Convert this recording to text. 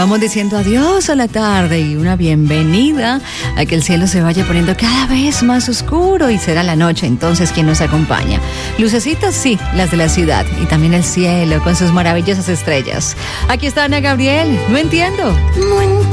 Vamos diciendo adiós a la tarde y una bienvenida a que el cielo se vaya poniendo cada vez más oscuro y será la noche entonces quien nos acompaña. Lucecitas, sí, las de la ciudad y también el cielo con sus maravillosas estrellas. Aquí está Ana Gabriel. No entiendo.